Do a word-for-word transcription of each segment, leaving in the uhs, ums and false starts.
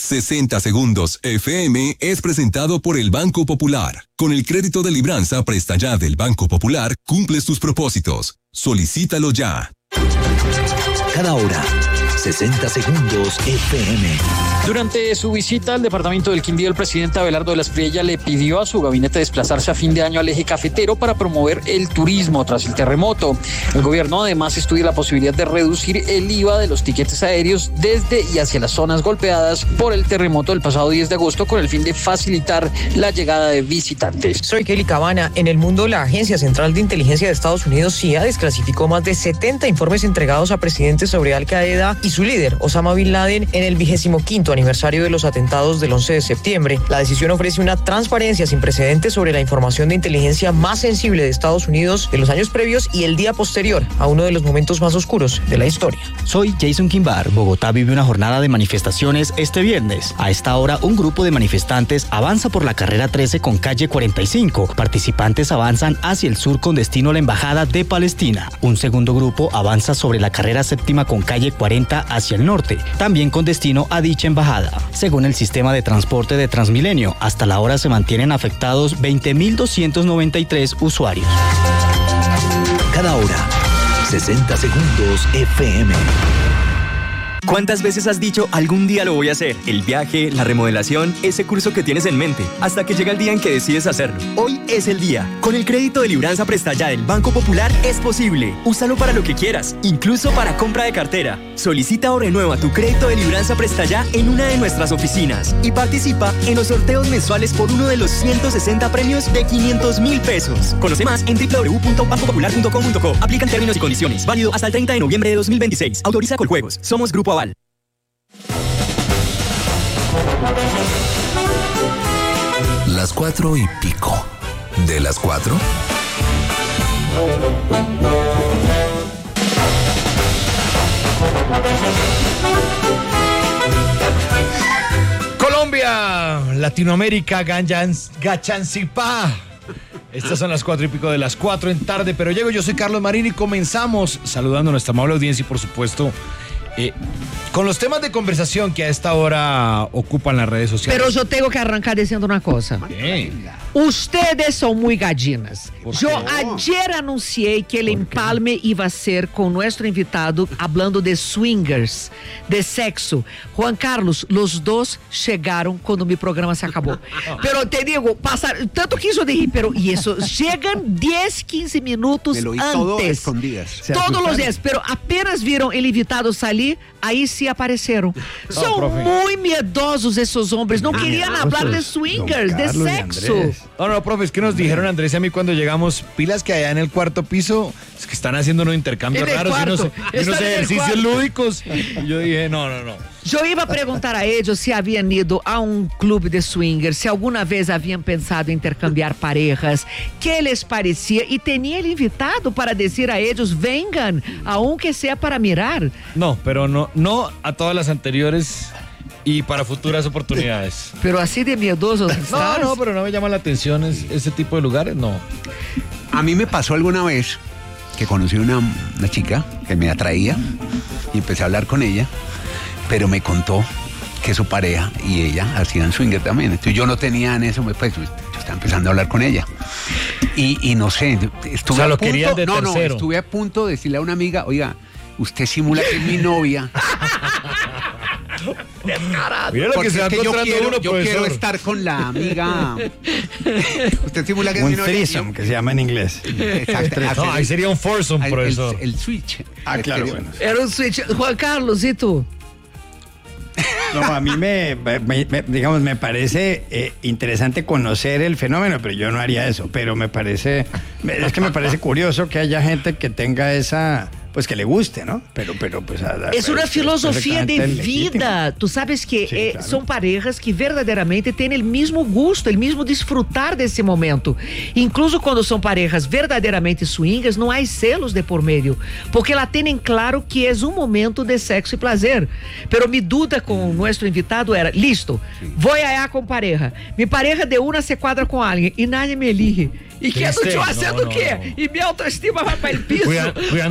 sesenta Segundos F M es presentado por el Banco Popular. Con el crédito de libranza Presta Ya del Banco Popular, cumples tus propósitos. Solicítalo ya. Cada hora, sesenta Segundos F M. Durante su visita al departamento del Quindío, el presidente Abelardo de la Espriella le pidió a su gabinete desplazarse a fin de año al eje cafetero para promover el turismo tras el terremoto. El gobierno además estudia la posibilidad de reducir el I V A de los tiquetes aéreos desde y hacia las zonas golpeadas por el terremoto del pasado diez de agosto con el fin de facilitar la llegada de visitantes. Soy Kelly Cabana. En el mundo, la Agencia Central de Inteligencia de Estados Unidos, C I A, desclasificó más de setenta informes entregados a presidentes sobre Al Qaeda y su líder, Osama Bin Laden, en el vigésimo quinto aniversario de los atentados del once de septiembre. La decisión ofrece una transparencia sin precedentes sobre la información de inteligencia más sensible de Estados Unidos de los años previos y el día posterior a uno de los momentos más oscuros de la historia. Soy Jason Quimbar. Bogotá vive una jornada de manifestaciones este viernes. A esta hora, un grupo de manifestantes avanza por la carrera trece con calle cuarenta y cinco. Participantes avanzan hacia el sur con destino a la Embajada de Palestina. Un segundo grupo avanza sobre la carrera séptima con calle cuarenta hacia el norte, también con destino a dicha embajada. Según el sistema de transporte de Transmilenio, hasta la hora se mantienen afectados veinte mil doscientos noventa y tres usuarios. Cada hora, sesenta Segundos F M. ¿Cuántas veces has dicho algún día lo voy a hacer? El viaje, la remodelación, ese curso que tienes en mente, hasta que llega el día en que decides hacerlo. Hoy es el día. Con el crédito de libranza Presta Ya del Banco Popular es posible. Úsalo para lo que quieras, incluso para compra de cartera. Solicita o renueva tu crédito de libranza Presta Ya en una de nuestras oficinas y participa en los sorteos mensuales por uno de los ciento sesenta premios de quinientos mil pesos. Conoce más en doble u doble u doble u punto banco popular punto com punto co. Aplican términos y condiciones. Válido hasta el treinta de noviembre de dos mil veintiséis. Autoriza Coljuegos. Somos Grupo Aval. Las cuatro y pico. ¿De las cuatro? Colombia, Latinoamérica, Gachancipá. Estas son las cuatro y pico de las cuatro en tarde, pero llego, yo soy Carlos Marín y comenzamos saludando a nuestra amable audiencia y por supuesto eh, con los temas de conversación que a esta hora ocupan las redes sociales. Pero yo tengo que arrancar diciendo una cosa. Bien. Ustedes son muy gallinas. Yo qué? ayer anuncié que el empalme iba a ser con nuestro invitado hablando de swingers, de sexo. Juan Carlos, los dos llegaron cuando mi programa se acabó. Pero te digo, pasar, tanto que yo dije, pero y eso, llegan diez, quince minutos Me lo oí antes. todo escondidas. Todos los días, pero apenas vieron el invitado salir, ahí sí aparecieron. No, Son profe. muy miedosos esos hombres, no querían hablar de swingers, de sexo. No, no, profe, es que nos dijeron Andrés y a mí cuando llegamos, pilas que allá en el cuarto piso, es que están haciendo unos intercambios En el raros y unos, cuarto. y unos Están en el ejercicios cuarto. lúdicos. Y yo dije, no, no, no. Yo iba a preguntar a ellos si habían ido a un club de swingers, si alguna vez habían pensado en intercambiar parejas, qué les parecía, y tenía el invitado para decir a ellos, vengan, aunque sea para mirar. No, pero no, no a todas las anteriores y para futuras oportunidades. Pero así de miedosos. No, ¿sabes? no, pero no me llama la atención es- ese tipo de lugares, no. A mí me pasó alguna vez que conocí una, una chica que me atraía y empecé a hablar con ella, pero me contó que su pareja y ella hacían swinger también. Entonces yo no tenía en eso, pues yo estaba empezando a hablar con ella. Y, y no sé, estuve O sea, a lo punto, querían de no, no, tercero. estuve a punto de decirle a una amiga, oiga, usted simula que es mi novia. Mira lo Porque que se va es que yo encontrando quiero, uno, yo profesor. quiero estar con la amiga. Usted simula que es mi Un novia. threesome, que se llama en inglés. Exacto. No, ahí sería un foursome, el, profesor. el, el switch. Ah, claro, El- bueno. Era un switch. Juan Carlos, ¿y tú? No, a mí me, me- me- digamos, me parece eh, interesante conocer el fenómeno, pero yo no haría eso. Pero me parece, me- es que me parece curioso que haya gente que tenga esa, pues que le guste, ¿no? Pero, pero, pues. a- a- Es una es filosofía de perfectamente legítimo. vida. Tú sabes que Sí, eh, claro. son parejas que verdadeiramente têm o mesmo gusto, o mesmo desfrutar desse momento. Incluso quando são parejas verdadeiramente swingers, não há selos de por meio, porque ela tem claro que é um momento de sexo e prazer. Pero mi duda com o nosso invitado era, listo, vou allá com pareja. Mi pareja de una se quadra com alguém e nadie me elige. E quedo Triste. eu No, fazendo no, o quê? no. E minha autoestima vai para o piso. Cuida- cuidando la ropa.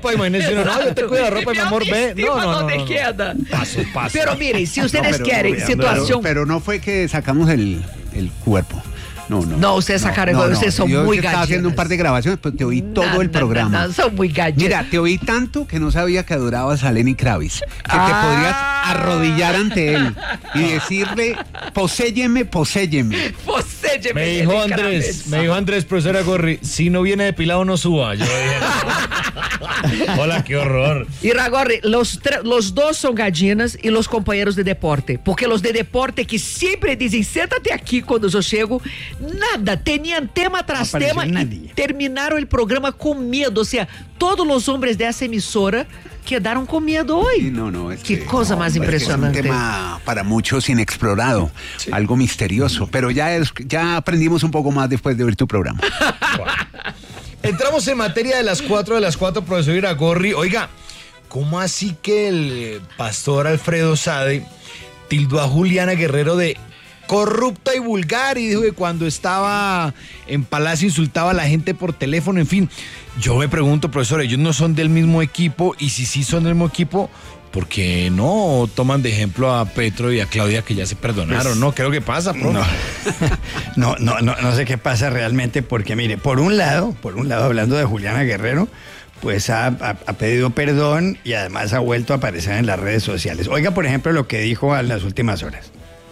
ropa, imagínese uno, no, yo te cuido la ropa, mi amor, ve. No, no, no, donde no, no. queda. Paso, paso. Pero miren, si ustedes No, pero- quieren pero- situación... Pero no fue que sacamos el, el cuerpo. No, no. No, ustedes sacaron, ustedes son Yo muy estaba gallinas. haciendo un par de grabaciones, pero te oí todo No, el no, programa. no, no, son muy gallinas. Mira, te oí tanto que no sabía que adorabas a Lenny Kravitz, que Ah. te podrías arrodillar ante él y decirle, poséyeme, poséyeme. Poséyeme, Me dijo Lenny Andrés, Kravitz. me dijo Andrés, profesora Gorri, si no viene depilado no suba. Yo dije, hola, qué horror. Y Ragorri, los, tre- los dos son gallinas y los compañeros de deporte. Porque los de deporte que siempre dicen, siéntate aquí cuando yo llego, nada, tenían tema tras No apareció tema y nadie. terminaron el programa con miedo. O sea, todos los hombres de esa emisora quedaron con miedo hoy. Sí, no, no, es Qué que- cosa no, más es que impresionante. Es un tema para muchos inexplorado, algo misterioso, pero ya, es- ya aprendimos un poco más después de oír tu programa. Entramos en materia de las cuatro de las cuatro, profesor Iragorri. Oiga, ¿cómo así que el eh, pastor Alfredo Sade tildó a Juliana Guerrero de corrupta y vulgar y dijo que cuando estaba en Palacio insultaba a la gente por teléfono? En fin, yo me pregunto, profesor, ellos no son del mismo equipo, y si sí son del mismo equipo, ¿por qué no toman de ejemplo a Petro y a Claudia, que ya se perdonaron? Pues, no, creo que pasa, profe. No, no, no, no, no sé qué pasa realmente, porque mire, por un lado, por un lado, hablando de Juliana Guerrero, pues ha, ha- ha pedido perdón y además ha vuelto a aparecer en las redes sociales. Oiga, por ejemplo, lo que dijo en las últimas horas.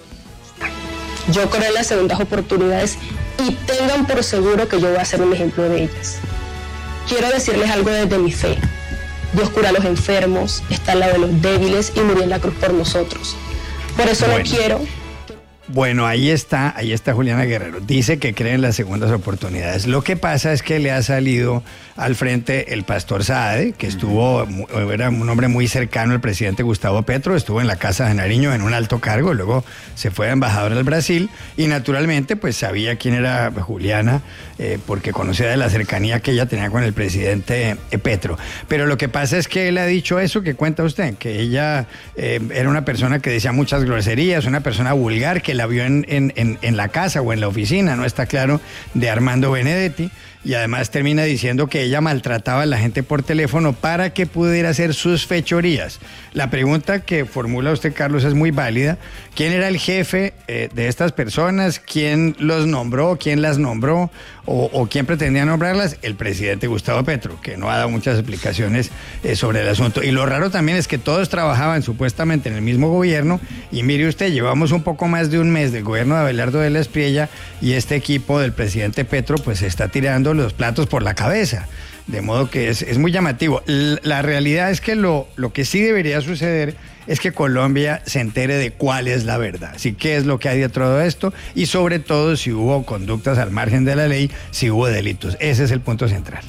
Yo creo en las segundas oportunidades y tengan por seguro que yo voy a ser un ejemplo de ellas. Quiero decirles algo desde mi fe. Dios cura a los enfermos, está al lado de los débiles y murió en la cruz por nosotros. Por eso Bueno. no quiero... Bueno, ahí está, ahí está Juliana Guerrero. Dice que cree en las segundas oportunidades. Lo que pasa es que le ha salido al frente el pastor Saade, que estuvo, mu- era un hombre muy cercano al presidente Gustavo Petro, estuvo en la Casa de Nariño en un alto cargo, luego se fue embajador al Brasil y naturalmente pues sabía quién era Juliana, eh, porque conocía de la cercanía que ella tenía con el presidente eh, Petro. Pero lo que pasa es que él ha dicho eso que cuenta usted, que ella eh, era una persona que decía muchas groserías, una persona vulgar, que la vio en, en, en, en la casa o en la oficina, no está claro, de Armando Benedetti. Y además termina diciendo que ella maltrataba a la gente por teléfono para que pudiera hacer sus fechorías. La pregunta que formula usted, Carlos, es muy válida. ¿Quién era el jefe eh, de estas personas? ¿Quién los nombró? ¿Quién las nombró? O, ¿O quién pretendía nombrarlas? El presidente Gustavo Petro, que no ha dado muchas explicaciones eh, sobre el asunto. Y lo raro también es que todos trabajaban supuestamente en el mismo gobierno. Y mire usted, llevamos un poco más de un mes del gobierno de Abelardo de la Espriella y este equipo del presidente Petro pues se está tirando los platos por la cabeza. De modo que es, es muy llamativo. L- La realidad es que lo, lo que sí debería suceder es que Colombia se entere de cuál es la verdad. Sí, qué es lo que hay detrás de esto y sobre todo si hubo conductas al margen de la ley, si hubo delitos. Ese es el punto central.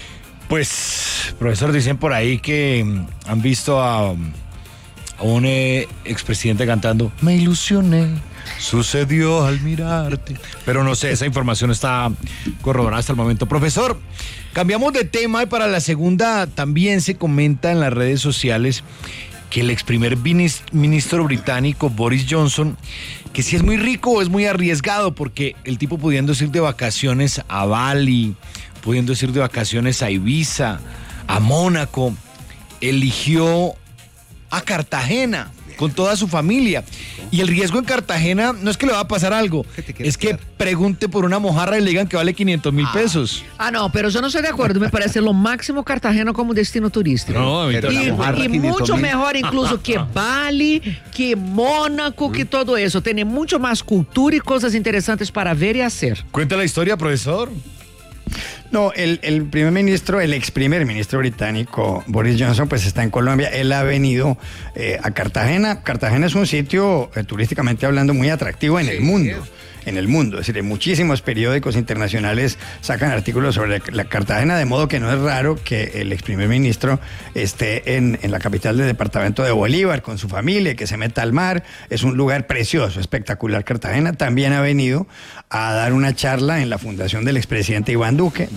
Pues, profesor, dicen por ahí que mm, han visto a, a un eh, expresidente cantando "Me ilusioné, sucedió al mirarte", pero no sé, esa información está corroborada hasta el momento. Profesor, cambiamos de tema y para la segunda también se comenta en las redes sociales que el ex primer minis- ministro británico Boris Johnson, que si es muy rico o es muy arriesgado, porque el tipo pudiendo ir de vacaciones a Bali, pudiendo ir de vacaciones a Ibiza, a Mónaco, eligió a Cartagena con toda su familia. Y el riesgo en Cartagena no es que le va a pasar algo, es que pregunte por una mojarra y le digan que vale quinientos mil pesos. Ah, no, pero yo no estoy de acuerdo. Me parece lo máximo Cartagena como destino turístico. No, a mí y, también. la mojarra, y quinientos mucho mil. mejor incluso que Bali, que Mónaco, que todo eso. Tiene mucho más cultura y cosas interesantes para ver y hacer. Cuenta la historia, profesor. No, el, el primer ministro, el ex primer ministro británico, Boris Johnson, pues está en Colombia. Él ha venido eh, a Cartagena. Cartagena es un sitio, eh, turísticamente hablando, muy atractivo en el mundo. En el mundo, es decir, muchísimos periódicos internacionales sacan artículos sobre la Cartagena, de modo que no es raro que el ex primer ministro esté en, en la capital del departamento de Bolívar con su familia, que se meta al mar. Es un lugar precioso, espectacular Cartagena. También ha venido a dar una charla en la fundación del expresidente Iván Duque, de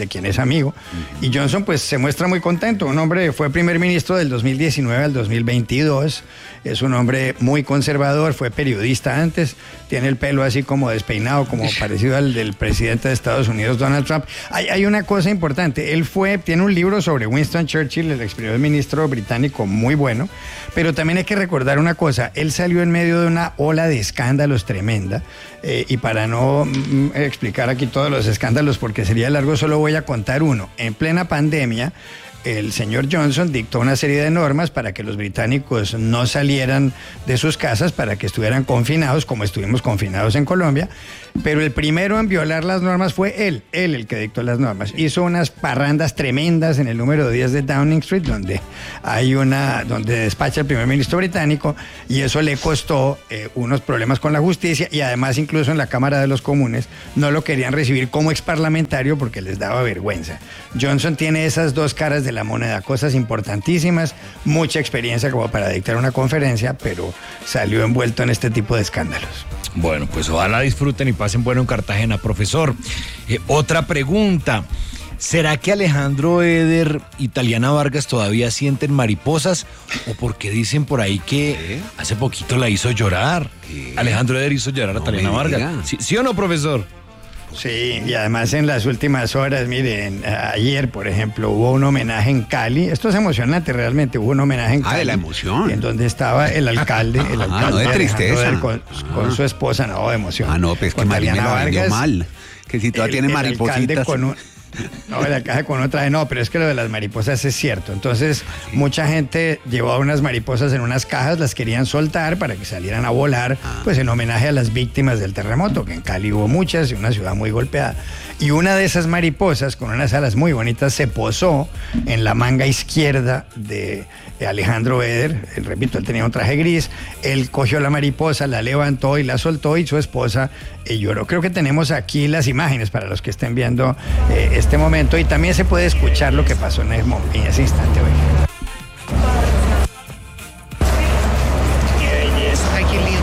de quien es amigo. Y Johnson pues se muestra muy contento. Un hombre fue primer ministro del dos mil diecinueve al dos mil veintidós. Es un hombre muy conservador, fue periodista antes, tiene el pelo así como despeinado, como parecido al del presidente de Estados Unidos, Donald Trump. Hay, hay una cosa importante, él fue, tiene un libro sobre Winston Churchill, el ex primer ministro británico, muy bueno, pero también hay que recordar una cosa, él salió en medio de una ola de escándalos tremenda, eh, y para no mm, explicar aquí todos los escándalos, porque sería largo, solo voy a contar uno. En plena pandemia, el señor Johnson dictó una serie de normas para que los británicos no salieran de sus casas, para que estuvieran confinados, como estuvimos confinados en Colombia, pero el primero en violar las normas fue él, él el que dictó las normas. Hizo unas parrandas tremendas en el número diez de Downing Street, donde hay una, donde despacha el primer ministro británico, y eso le costó eh, unos problemas con la justicia, y además incluso en la Cámara de los Comunes no lo querían recibir como exparlamentario porque les daba vergüenza. Johnson tiene esas dos caras de la moneda, cosas importantísimas, mucha experiencia como para dictar una conferencia, pero salió envuelto en este tipo de escándalos. Bueno, pues ojalá disfruten y pasen bueno en Cartagena. Profesor, eh, otra pregunta. ¿Será que Alejandro Eder y Taliana Vargas todavía sienten mariposas? ¿O porque dicen por ahí que ¿Qué? hace poquito la hizo llorar? ¿Qué? Alejandro Eder hizo llorar no a Taliana Vargas. ¿Sí, ¿Sí o no, profesor? Sí, y además en las últimas horas, miren, ayer, por ejemplo, hubo un homenaje en Cali. Esto es emocionante realmente, hubo un homenaje en Cali. Ah, de la emoción. En donde estaba el alcalde, el ah, alcalde no de tristeza. Con, ah. con su esposa, no, de emoción. Ah, no, pues con que María me lo Vargas, vendió mal. Que si todavía tiene maripositas. Con un, no, el alcalde con otra, no, pero es que lo de las mariposas es cierto. Entonces, sí. mucha gente llevó unas mariposas en unas cajas, las querían soltar para que salieran a volar, ah. pues en homenaje a las víctimas del terremoto, que en Cali hubo muchas, y una ciudad muy golpeada. Y una de esas mariposas, con unas alas muy bonitas, se posó en la manga izquierda de Alejandro Eder. Él, repito, él tenía un traje gris. Él cogió la mariposa, la levantó y la soltó, y su esposa eh, lloró. Creo que tenemos aquí las imágenes para los que estén viendo eh, este momento, y también se puede escuchar lo que pasó en, el, en ese instante hoy. Qué belleza, qué lindo.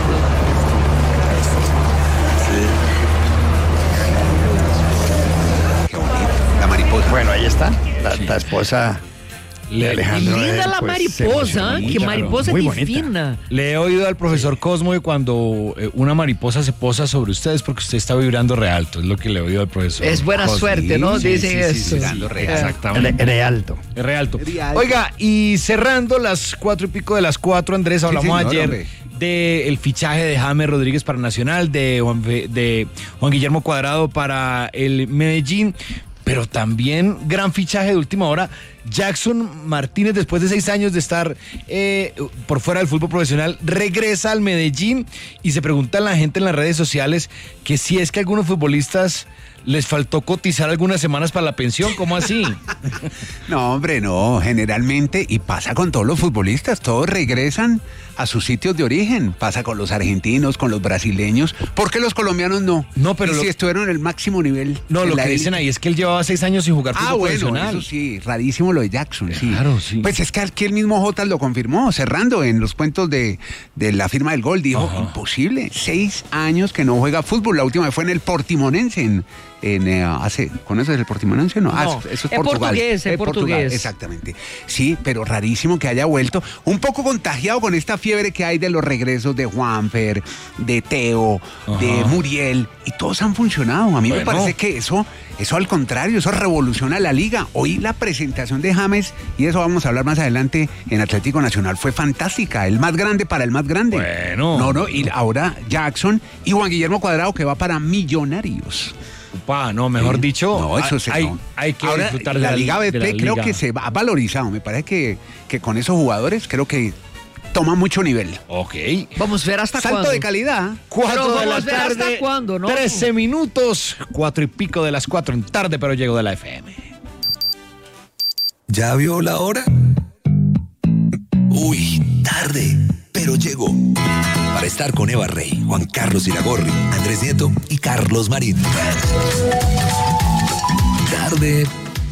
Bueno, ahí está, la, la esposa de Alejandro. Linda Eder, la pues, mariposa, muy, que claro, mariposa muy divina. bonita. Le he oído al profesor Cosmo que cuando eh, una mariposa se posa sobre ustedes porque usted está vibrando re alto, es lo que le he oído al profesor. Es buena Cosmo. suerte, ¿no? Sí, Dicen sí, eso. sí, vibrando re alto. Exactamente. Re alto. Es re alto. Oiga, y cerrando las cuatro y pico de las cuatro, Andrés, hablamos sí, señor, ayer hombre. del fichaje de James Rodríguez para Nacional, de Juan, de Juan Guillermo Cuadrado para el Medellín. Pero también gran fichaje de última hora, Jackson Martínez, después de seis años de estar eh, por fuera del fútbol profesional, regresa al Medellín, y se pregunta a la gente en las redes sociales que si es que a algunos futbolistas les faltó cotizar algunas semanas para la pensión, ¿cómo así? No, hombre, no, generalmente, y pasa con todos los futbolistas, todos regresan a sus sitios de origen, pasa con los argentinos, con los brasileños, ¿por qué los colombianos no? No, pero ¿Y lo... si estuvieron en el máximo nivel? No, lo que élite? Dicen ahí es que él llevaba seis años sin jugar fútbol ah, bueno, profesional. Eso sí, rarísimo lo de Jackson, sí. Claro, sí. Pues es que aquí el mismo Jotas lo confirmó, cerrando en los cuentos de, de la firma del gol, dijo, ajá, imposible, seis años que no juega fútbol, la última vez fue en el Portimonense, en, en eh, hace, ¿con eso es el Portimonense? No, no ah, eso, eso es en Portugal. Portugués, en eh, portugués. Portugal, exactamente. Sí, pero rarísimo que haya vuelto, un poco contagiado con esta fiebre que hay de los regresos de Juanfer, de Teo, ajá, de Muriel, y todos han funcionado. A mí bueno. me parece que eso, eso al contrario, eso revoluciona la liga. Hoy la presentación de James, y eso vamos a hablar más adelante en Atlético Nacional, fue fantástica, el más grande para el más grande. Bueno. No, no, y ahora Jackson y Juan Guillermo Cuadrado, que va para Millonarios. Upa, no, mejor sí. dicho, no, eso sí, hay, no. hay que ahora, disfrutar de la, la Liga B P creo liga. que se ha valorizado, me parece que, que con esos jugadores creo que toma mucho nivel. Ok. Vamos a ver hasta Salto cuándo. de calidad. Cuatro de la vamos a ver tarde. hasta cuándo, ¿no? Trece minutos. Cuatro y pico de las cuatro en tarde, pero llego de la F M. ¿Ya vio la hora? Uy, tarde, pero llegó. Para estar con Eva Rey, Juan Carlos Iragorri, Andrés Nieto y Carlos Marín. Tarde,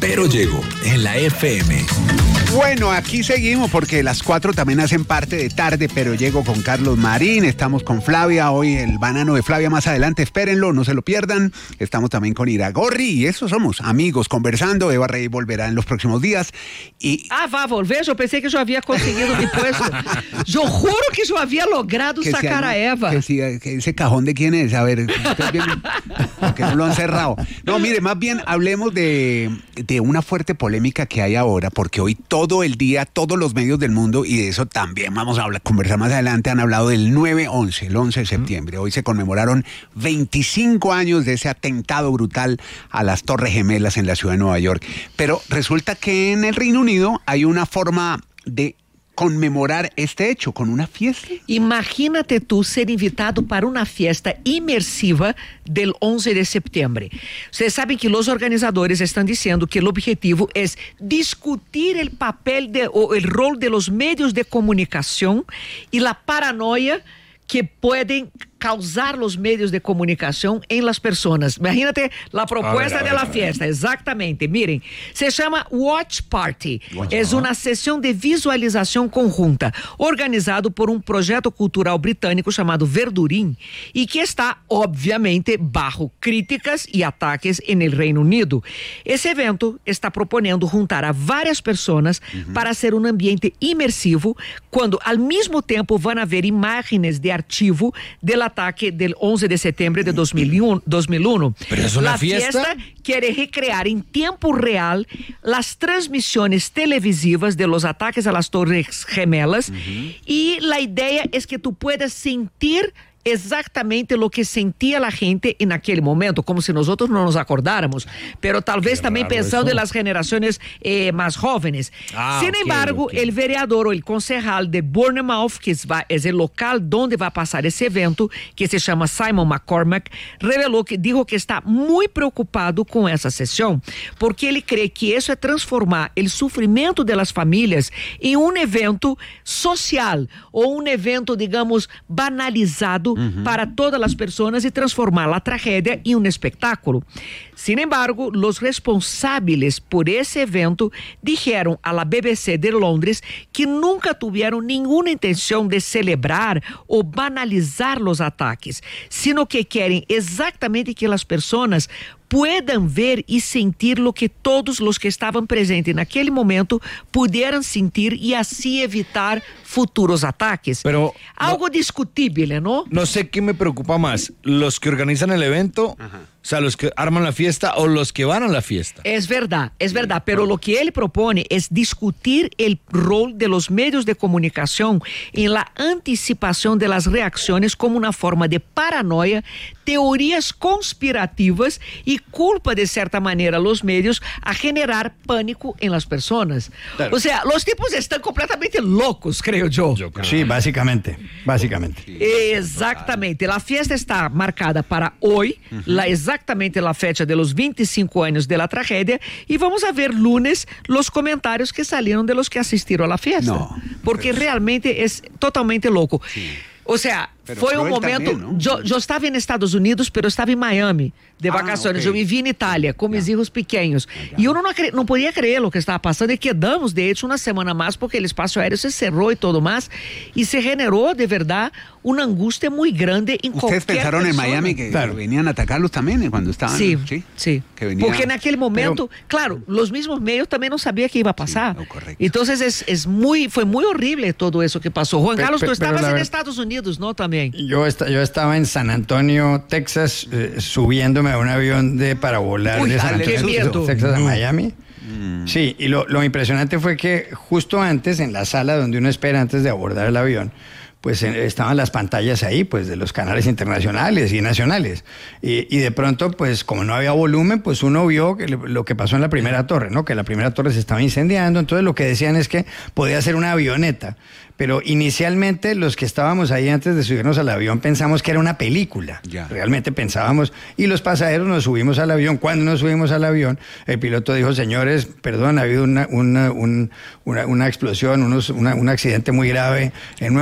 pero llego en la F M. Bueno, aquí seguimos porque las cuatro también hacen parte de Tarde, pero llego con Carlos Marín, estamos con Flavia, hoy el banano de Flavia más adelante, espérenlo, no se lo pierdan. Estamos también con Iragorri y eso somos amigos conversando. Eva Rey volverá en los próximos días y... Ah, va a volver, yo pensé que yo había conseguido mi puesto. Yo juro que yo había logrado sacar a Eva. Que, si, que ese cajón de quién es, a ver, ustedes bien, porque no lo han cerrado. No, mire, más bien hablemos de, de una fuerte polémica que hay ahora, porque hoy todo Todo el día, todos los medios del mundo, y de eso también vamos a hablar, conversar más adelante, han hablado del nueve once, el once de septiembre. Hoy se conmemoraron veinticinco años de ese atentado brutal a las Torres Gemelas en la ciudad de Nueva York. Pero resulta que en el Reino Unido hay una forma de conmemorar este hecho con una fiesta. Imagínate tú ser invitado para una fiesta inmersiva del once de septiembre. Ustedes saben que los organizadores están diciendo que el objetivo es discutir el papel de, o el rol de los medios de comunicación y la paranoia que pueden causar los medios de comunicación en las personas. Imagínate la propuesta a ver, a ver, de la fiesta, exactamente. Miren, se llama Watch Party. Watch es una sesión de visualización conjunta, organizado por un proyecto cultural británico chamado Verdurin y que está, obviamente, bajo críticas y ataques en el Reino Unido. Ese evento está proponiendo juntar a varias personas uh-huh. para hacer un ambiente inmersivo, cuando al mismo tiempo van a ver imágenes de archivo de la ataque del once de septiembre de dos mil uno. ¿Pero es una la fiesta? fiesta quiere recrear en tiempo real las transmisiones televisivas de los ataques a las Torres Gemelas uh-huh. y la idea es que tú puedas sentir exactamente lo que sentía la gente en aquel momento, como si nosotros no nos acordáramos, pero tal vez también pensando eso. En las generaciones eh, más jóvenes. Ah, Sin okay, embargo, okay. el vereador o el concejal de Bournemouth, que es, va, es el local donde va a pasar ese evento, que se llama Simon McCormack, reveló que dijo que está muy preocupado con esa sesión, porque ele cree que eso es transformar el sufrimiento de las familias en un evento social o un evento, digamos, banalizado Uh-huh. para todas las personas y transformar la tragedia en un espectáculo. Sin embargo, los responsables por ese evento dijeron a la B B C de Londres que nunca tuvieron ninguna intención de celebrar o banalizar los ataques, sino que quieren exactamente que las personas puedan ver y sentir lo que todos los que estaban presentes en aquel momento pudieran sentir y así evitar futuros ataques. Pero algo no, discutible, ¿no? No sé qué me preocupa más, los que organizan el evento, Ajá. o sea, los que arman la fiesta o los que van a la fiesta. Es verdad, es verdad, pero lo que él propone es discutir el rol de los medios de comunicación en la anticipación de las reacciones como una forma de paranoia, teorías conspirativas y culpa de cierta manera a los medios a generar pánico en las personas. Claro. O sea, los tipos están completamente locos, creo yo. yo creo. Sí, básicamente, básicamente. Exactamente. La fiesta está marcada para hoy, uh-huh. la, exactamente la fecha de los veinticinco años de la tragedia, y vamos a ver lunes los comentarios que salieron de los que asistieron a la fiesta. No, porque pero... realmente es totalmente loco. Sí. O sea, pero foi um momento, también, ¿no? eu, eu estava em Estados Unidos, pero eu estava em Miami de ah, vacações, okay. eu vivi em Itália com meus filhos pequenos, e eu não, não podia crer o que estava passando, e quedamos de hecho uma semana mais, porque o espaço aéreo se cerrou e tudo mais, e se generou de verdade uma angústia muito grande em qualquer ¿Ustedes pensaron persona. en Miami que claro. venían a atacarlos también cuando estaban? Sí, sí, sí. Que venía... porque naquele momento, pero... claro, los mismos medios também não sabiam que iba a passar. Sí, no, então es, es muy, foi muito horrível todo isso que passou. Juan Carlos, tú estabas en Estados Unidos, ¿no? También. Yo, est- yo estaba en San Antonio, Texas, eh, subiéndome a un avión de para volar Uy, de San Antonio, Texas a Miami. Mm. Sí, y lo, lo impresionante fue que justo antes, en la sala donde uno espera antes de abordar el avión, pues eh, estaban las pantallas ahí, pues de los canales internacionales y nacionales. Y, y de pronto, pues como no había volumen, pues uno vio que le, lo que pasó en la primera torre, ¿no? Que la primera torre se estaba incendiando, entonces lo que decían es que podía ser una avioneta. Pero inicialmente los que estábamos ahí antes de subirnos al avión pensamos que era una película. Ya. Realmente pensábamos, y los pasajeros nos subimos al avión. Cuando nos subimos al avión, el piloto dijo, señores, perdón, ha habido una, una, un, una, una explosión, unos, una, un accidente muy grave en Nueva York,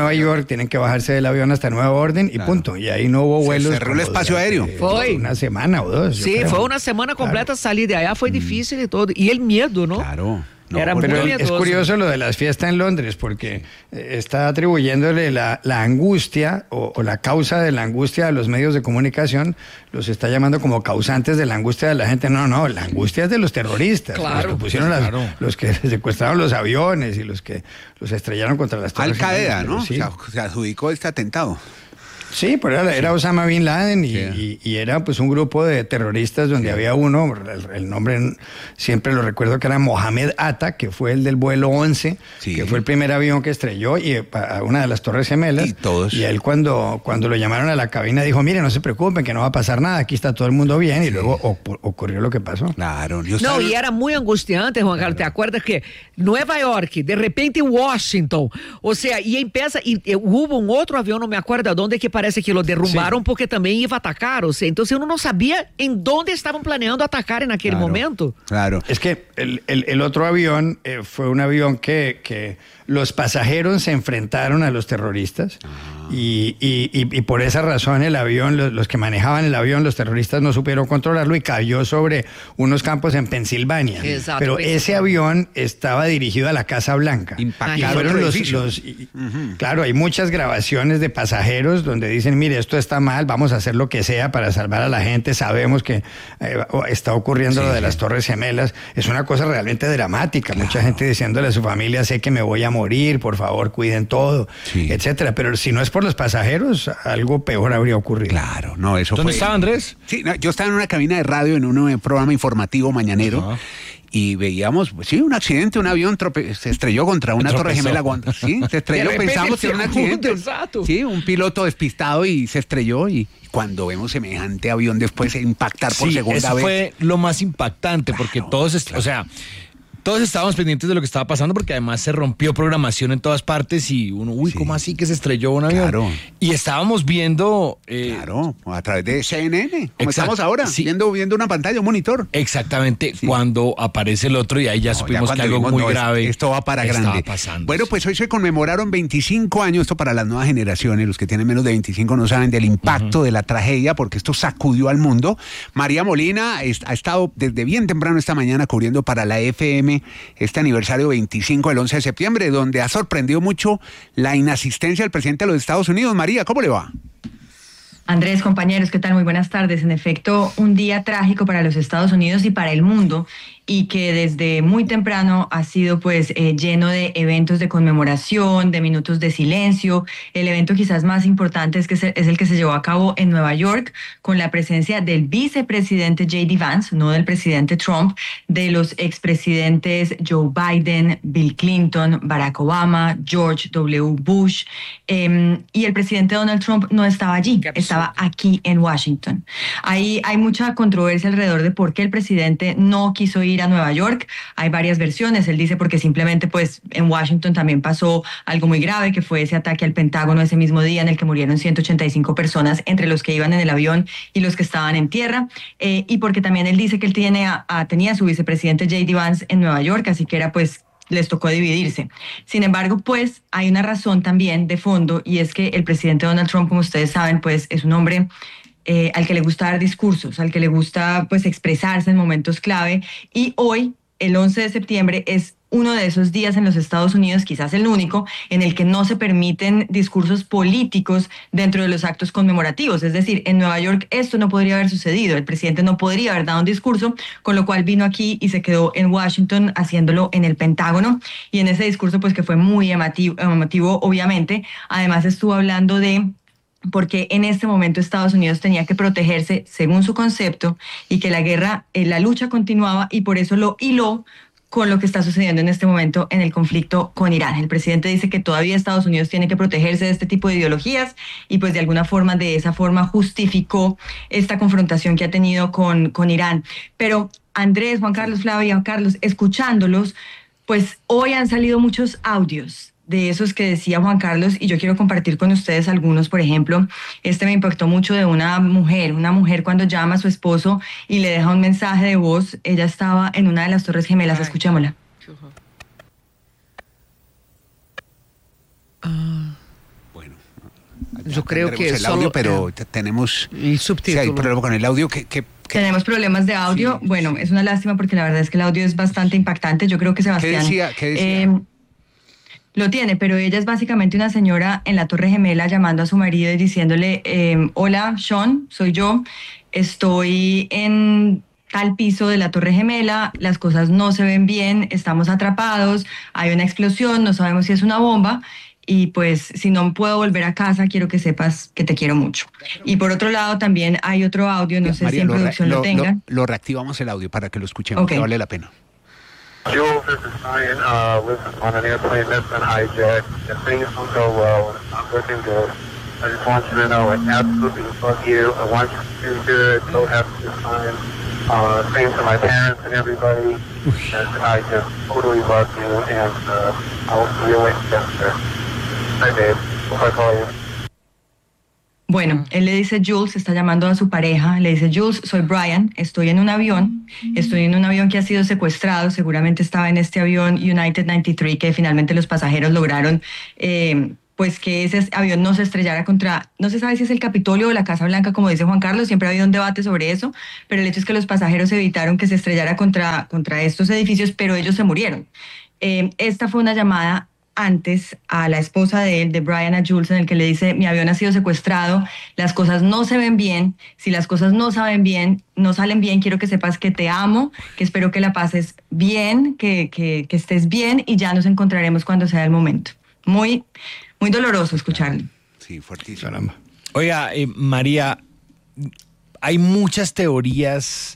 tienen que bajarse del avión hasta nueva orden y claro. punto. Y ahí no hubo vuelos. Se cerró el espacio aéreo. Fue una semana o dos. Sí, fue una semana completa claro. salir de allá, fue mm. difícil y todo. Y el miedo, ¿no? Claro. No, Era muy pero miedoso. Es curioso lo de las fiestas en Londres, porque está atribuyéndole la, la angustia o, o la causa de la angustia a los medios de comunicación, los está llamando como causantes de la angustia de la gente. No, no, la angustia es de los terroristas, claro, los que pusieron claro. las, los que secuestraron los aviones y los que los estrellaron contra las torres. Al-Qaeda, ¿no? Sí. O sea, se adjudicó este atentado. Sí, pero era, era Osama Bin Laden y, y, y era pues un grupo de terroristas donde sí. había uno, el, el nombre siempre lo recuerdo que era Mohamed Atta, que fue el del vuelo once, sí. que fue el primer avión que estrelló y a una de las Torres Gemelas. Y todos. Y él cuando, cuando lo llamaron a la cabina dijo, mire, no se preocupen, que no va a pasar nada, aquí está todo el mundo bien. Sí. Y luego ocurrió lo que pasó. Claro. No, estaba... y era muy angustiante, Juan Carlos, claro. ¿te acuerdas que Nueva York, de repente Washington, o sea, y empieza, y, y hubo un otro avión, no me acuerdo dónde, que parece que lo derrumbaron sí. porque también iba a atacar, o sea, entonces uno no sabía en dónde estaban planeando atacar en aquel claro, momento. Claro. Es que el, el, el otro avión eh, fue un avión que, que los pasajeros se enfrentaron a los terroristas ah. y, y, y, y por esa razón el avión, los, los que manejaban el avión, los terroristas no supieron controlarlo y cayó sobre unos campos en Pensilvania. Exacto, pero exacto. ese avión estaba dirigido a la Casa Blanca. Impactado los, los, y, uh-huh. Claro, hay muchas grabaciones de pasajeros donde dicen, mire, esto está mal, vamos a hacer lo que sea para salvar a la gente, sabemos que eh, está ocurriendo sí, lo de sí. las Torres Gemelas, es una cosa realmente dramática, claro. mucha gente diciéndole a su familia, sé que me voy a morir, por favor cuiden todo, sí. etcétera, pero si no es por los pasajeros, algo peor habría ocurrido. Claro, no, eso ¿Dónde fue... estaba Andrés? Sí, no, yo estaba en una cabina de radio en un programa informativo mañanero, uh-huh. y veíamos, pues, sí, un accidente, un avión trope- se estrelló contra una torre gemela. Sí, se estrelló, pensamos que era un accidente. Exacto. Sí, un piloto despistado y se estrelló y cuando vemos semejante avión después impactar por sí, segunda eso vez. Fue lo más impactante claro, porque todos, est- claro. o sea, todos estábamos pendientes de lo que estaba pasando porque además se rompió programación en todas partes y uno, uy, sí. ¿cómo así que se estrelló un avión? Claro. Y estábamos viendo... Eh, claro, a través de C N N, como exact- estamos ahora, sí. viendo, viendo una pantalla, un monitor. Exactamente, sí. cuando aparece el otro y ahí ya no, supimos ya que algo vimos, muy no, grave. Esto va para grande. Pasando. Bueno, pues hoy se conmemoraron veinticinco años, esto para las nuevas generaciones, los que tienen menos de veinticinco no saben del impacto uh-huh. de la tragedia, porque esto sacudió al mundo. María Molina es, ha estado desde bien temprano esta mañana cubriendo para la F M este aniversario veinticinco del once de septiembre, donde ha sorprendido mucho la inasistencia del presidente de los Estados Unidos. María, ¿cómo le va? Andrés, compañeros, ¿qué tal? Muy buenas tardes. En efecto, un día trágico para los Estados Unidos y para el mundo, y que desde muy temprano ha sido pues eh, lleno de eventos de conmemoración, de minutos de silencio. El evento quizás más importante es, que se, es el que se llevó a cabo en Nueva York con la presencia del vicepresidente J D Vance, no del presidente Trump, de los expresidentes Joe Biden, Bill Clinton, Barack Obama, George W. Bush, eh, y el presidente Donald Trump no estaba allí, estaba aquí en Washington. Ahí hay mucha controversia alrededor de por qué el presidente no quiso ir a Nueva York. Hay varias versiones. Él dice porque simplemente pues en Washington también pasó algo muy grave, que fue ese ataque al Pentágono ese mismo día en el que murieron ciento ochenta y cinco personas, entre los que iban en el avión y los que estaban en tierra, eh, y porque también él dice que él tiene a, a, tenía a su vicepresidente J D Vance en Nueva York, así que era pues les tocó dividirse. Sin embargo, pues hay una razón también de fondo, y es que el presidente Donald Trump, como ustedes saben, pues es un hombre Eh, al que le gusta dar discursos, al que le gusta pues expresarse en momentos clave, y hoy, el once de septiembre, es uno de esos días en los Estados Unidos, quizás el único, en el que no se permiten discursos políticos dentro de los actos conmemorativos. Es decir, en Nueva York esto no podría haber sucedido, el presidente no podría haber dado un discurso, con lo cual vino aquí y se quedó en Washington haciéndolo en el Pentágono, y en ese discurso pues que fue muy emotivo, emotivo obviamente, además estuvo hablando de porque en este momento Estados Unidos tenía que protegerse según su concepto y que la guerra, eh, la lucha continuaba, y por eso lo hiló con lo que está sucediendo en este momento en el conflicto con Irán. El presidente dice que todavía Estados Unidos tiene que protegerse de este tipo de ideologías, y pues de alguna forma, de esa forma justificó esta confrontación que ha tenido con, con Irán. Pero Andrés, Juan Carlos, Flavia, Carlos, escuchándolos, pues hoy han salido muchos audios de esos que decía Juan Carlos, y yo quiero compartir con ustedes algunos. Por ejemplo, este me impactó mucho, de una mujer, una mujer cuando llama a su esposo y le deja un mensaje de voz. Ella estaba en una de las Torres Gemelas. Ay. Escuchémosla. Bueno, yo creo que el solo, audio, pero eh, tenemos el subtítulo. Sí, hay problema con el audio que, que, que Tenemos problemas de audio. Sí. Bueno, es una lástima porque la verdad es que el audio es bastante impactante. Yo creo que Sebastián... ¿Qué decía? ¿Qué decía? Eh, lo tiene, pero ella es básicamente una señora en la Torre Gemela llamando a su marido y diciéndole, eh, hola, Sean, soy yo, estoy en tal piso de la Torre Gemela, las cosas no se ven bien, estamos atrapados, hay una explosión, no sabemos si es una bomba, y pues si no puedo volver a casa, quiero que sepas que te quiero mucho. Y por otro lado también hay otro audio, no sé María, si en lo, producción lo, lo tengan. Lo, lo reactivamos el audio para que lo escuchemos, Okay. que vale la pena. Jules, this is Ryan. Uh, was on an airplane that's been hijacked. If things don't go well, it's not looking good. I just want you to know I absolutely love you. I want you to do good. So happy this time. Uh, same to my parents and everybody. And I just totally love you, and uh, I'll see you later. Hi, babe. Hope I call you. Bueno, él le dice Jules, está llamando a su pareja, le dice Jules, soy Brian, estoy en un avión, estoy en un avión que ha sido secuestrado, seguramente estaba en este avión United noventa y tres que finalmente los pasajeros lograron eh, pues que ese avión no se estrellara contra, no se sabe si es el Capitolio o la Casa Blanca, como dice Juan Carlos, siempre ha habido un debate sobre eso, pero el hecho es que los pasajeros evitaron que se estrellara contra, contra estos edificios, pero ellos se murieron. Eh, esta fue una llamada antes a la esposa de él, de Brian, a Jules, en el que le dice, mi avión ha sido secuestrado, las cosas no se ven bien, si las cosas no saben bien, no salen bien, quiero que sepas que te amo, que espero que la pases bien, que, que, que estés bien y ya nos encontraremos cuando sea el momento. Muy, muy doloroso escucharlo. Sí, fuertísimo. Oiga, eh, María, hay muchas teorías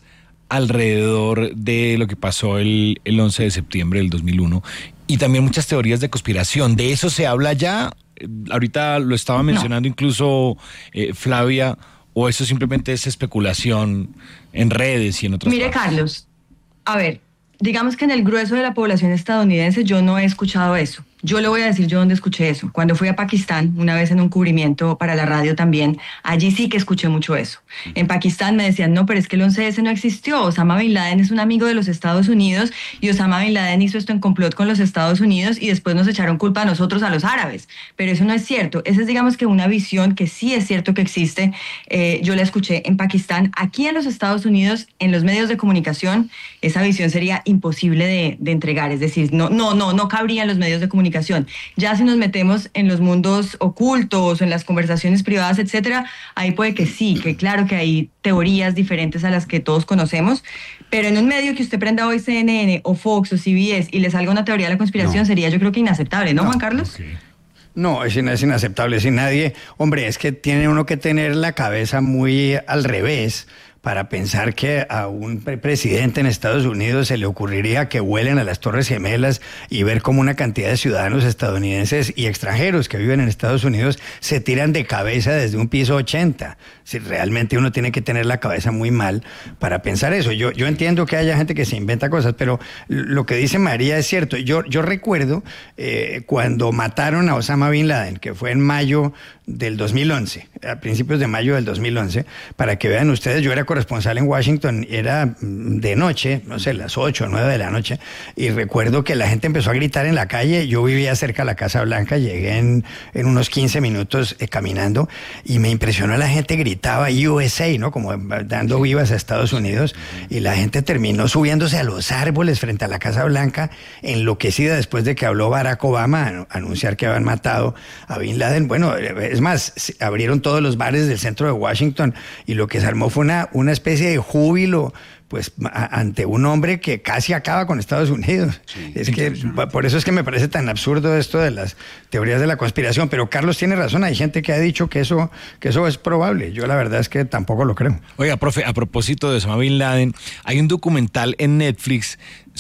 alrededor de lo que pasó el, el once de septiembre del dos mil uno y también muchas teorías de conspiración. ¿De eso se habla ya? Ahorita lo estaba mencionando no. incluso eh, Flavia, o eso simplemente es especulación en redes y en otras Mire, partes. Carlos, a ver, digamos que en el grueso de la población estadounidense yo no he escuchado eso. Yo le voy a decir yo dónde escuché eso. Cuando fui a Pakistán, una vez en un cubrimiento para la radio también, allí sí que escuché mucho eso. En Pakistán me decían, no, pero es que el once ese no existió. Osama Bin Laden es un amigo de los Estados Unidos y Osama Bin Laden hizo esto en complot con los Estados Unidos y después nos echaron culpa a nosotros, a los árabes. Pero eso no es cierto. Esa es, digamos, que una visión que sí es cierto que existe. Eh, yo la escuché en Pakistán. Aquí en los Estados Unidos, en los medios de comunicación, esa visión sería imposible de, de entregar. Es decir, no, no, no, no cabría en los medios de comunicación. Ya si nos metemos en los mundos ocultos o en las conversaciones privadas, etcétera, ahí puede que sí, que claro que hay teorías diferentes a las que todos conocemos, pero en un medio que usted prenda hoy C N N o Fox o C B S y le salga una teoría de la conspiración no. sería yo creo que inaceptable, ¿no, no Juan Carlos? Okay. No, es, es inaceptable, sin nadie, hombre, es que tiene uno que tener la cabeza muy al revés para pensar que a un presidente en Estados Unidos se le ocurriría que vuelen a las Torres Gemelas y ver cómo una cantidad de ciudadanos estadounidenses y extranjeros que viven en Estados Unidos se tiran de cabeza desde un piso ochenta. Si realmente uno tiene que tener la cabeza muy mal para pensar eso. Yo, yo entiendo que haya gente que se inventa cosas, pero lo que dice María es cierto. Yo, yo recuerdo eh, cuando mataron a Osama Bin Laden, que fue en mayo del dos mil once, a principios de mayo del dos mil once, para que vean ustedes, yo era corresponsal en Washington, era de noche, no sé, las ocho o nueve de la noche, y recuerdo que la gente empezó a gritar en la calle. Yo vivía cerca de la Casa Blanca, llegué en, en unos quince minutos eh, caminando, y me impresionó, la gente gritaba U S A, ¿no? Como dando vivas a Estados Unidos, y la gente terminó subiéndose a los árboles frente a la Casa Blanca, enloquecida después de que habló Barack Obama a anunciar que habían matado a Bin Laden. Bueno, es más, abrieron todos los bares del centro de Washington, y lo que se armó fue una, una especie de júbilo, pues, a, ante un hombre que casi acaba con Estados Unidos. Sí, es que, por eso es que me parece tan absurdo esto de las teorías de la conspiración. Pero Carlos tiene razón, hay gente que ha dicho que eso, que eso es probable. Yo la verdad es que tampoco lo creo. Oiga, profe, a propósito de Osama Bin Laden, hay un documental en Netflix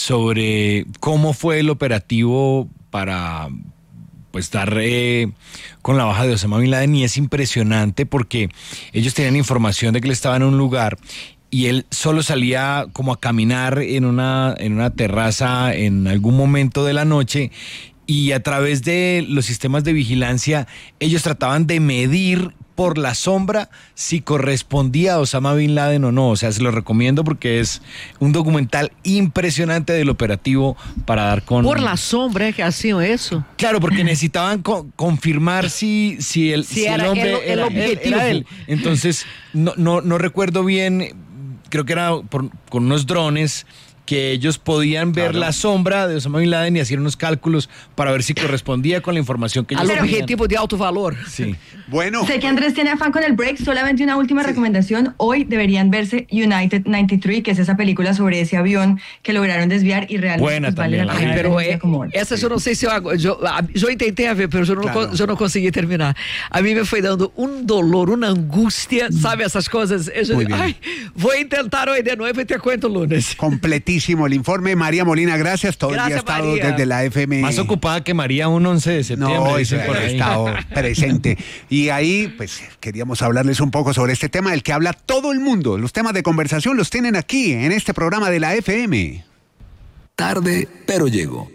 sobre cómo fue el operativo para pues dar eh, con la baja de Osama Bin Laden, y es impresionante porque ellos tenían información de que él estaba en un lugar y él solo salía como a caminar en una, en una terraza en algún momento de la noche, y a través de los sistemas de vigilancia ellos trataban de medir por la sombra si correspondía a Osama Bin Laden o no. O sea, se lo recomiendo porque es un documental impresionante del operativo para dar con... Por la sombra que hacían eso. Claro, porque necesitaban co- confirmar si, si, el, Si si el era hombre el- el era, él, objetivo. era él. Entonces, no, no, no recuerdo bien, creo que era por- con unos drones que ellos podían ver Claro. la sombra de Osama Bin Laden y hacer unos cálculos para ver si correspondía con la información que ellos Al tenían. objetivo de alto valor. Sí. Bueno. Sé que Andrés tiene afán con el break, solamente una última recomendación. Hoy deberían verse United noventa y tres, que es esa película sobre ese avión que lograron desviar y realmente Buena pues, vale la también, pena. Ay, verla pero un día eh, como hoy. essa eu não sei se eu agu- eu, eu intentei a ver, pero eu não, Claro. con- eu não consegui terminar. A mim me foi dando um dolor, uma angústia, sabe essas coisas. Eu, Muy bien. ai, vou tentar hoy de nuevo y te cuento lunes. Completísimo el informe. María Molina, gracias. Todo el día ha Gracias, estado María. desde la F M. Más ocupada que María un once de septiembre. No, dicen eso por ha ahí. estado presente. Y ahí, pues, queríamos hablarles un poco sobre este tema del que habla todo el mundo. Los temas de conversación los tienen aquí, en este programa de la F M. Tarde, pero llego.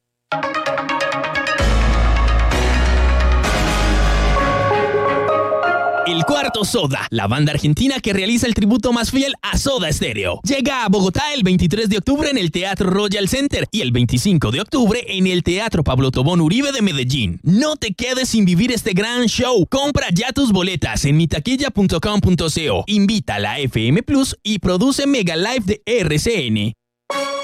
El Cuarto Soda, la banda argentina que realiza el tributo más fiel a Soda Stereo. Llega a Bogotá el veintitrés de octubre en el Teatro Royal Center y el veinticinco de octubre en el Teatro Pablo Tobón Uribe de Medellín. No te quedes sin vivir este gran show. Compra ya tus boletas en mitaquilla punto com punto co. Invita a la F M Plus y produce Mega Live de R C N.